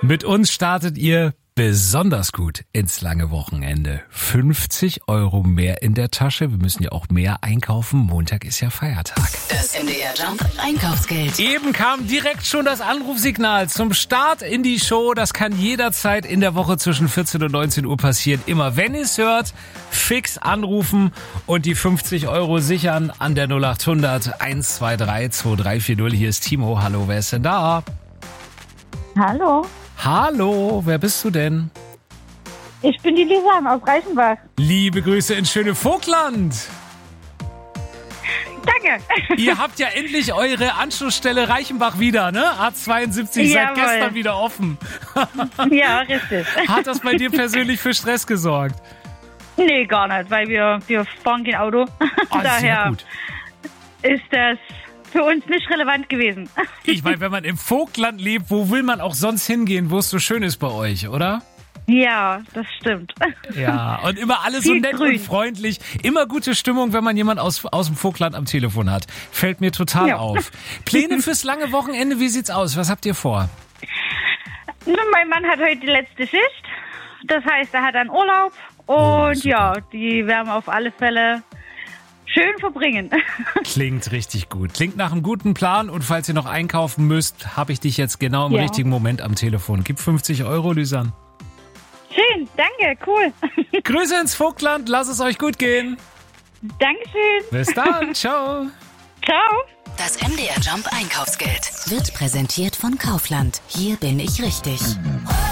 Mit uns startet ihr besonders gut ins lange Wochenende. 50 € mehr in der Tasche. Wir müssen ja auch mehr einkaufen. Montag ist ja Feiertag. Das MDR Jump Einkaufsgeld. Eben kam direkt schon das Anrufsignal zum Start in die Show. Das kann jederzeit in der Woche zwischen 14 und 19 Uhr passieren. Immer wenn ihr es hört, fix anrufen und die 50 € sichern an der 0800 123 2340. Hier ist Timo. Hallo, wer ist denn da? Hallo, Hallo, wer bist du denn? ich bin die Lisa aus Reichenbach. Liebe Grüße ins schöne Vogtland. Danke. Ihr habt ja endlich eure Anschlussstelle Reichenbach wieder, ne? A72, seit Jawohl. gestern wieder offen. Ja, richtig. Hat das bei dir persönlich für Stress gesorgt? Nee, gar nicht, weil wir fahren kein Auto. Oh, sehr Daher gut. ist das für uns nicht relevant gewesen. Ich meine, wenn man im Vogtland lebt, wo will man auch sonst hingehen, wo es so schön ist bei euch, oder? Ja, das stimmt. Ja, und immer alles so Viel nett Grün. und freundlich. Immer gute Stimmung, wenn man jemand aus dem Vogtland am Telefon hat. Fällt mir total Ja. auf. Pläne fürs lange Wochenende, wie sieht's aus? Was habt ihr vor? Nun, mein Mann hat heute die letzte Schicht. Das heißt, er hat einen Urlaub. Und super. ja, die werden wir auf alle Fälle schön verbringen. Klingt richtig gut. Klingt nach einem guten Plan. Und falls ihr noch einkaufen müsst, habe ich dich jetzt genau im Ja. richtigen Moment am Telefon. Gib 50 €, Lysan. Schön, danke, cool. Grüße ins Vogtland. Lasst es euch gut gehen. Dankeschön. Bis dann. Ciao. Ciao. Das MDR Jump Einkaufsgeld wird präsentiert von Kaufland. Hier bin ich richtig.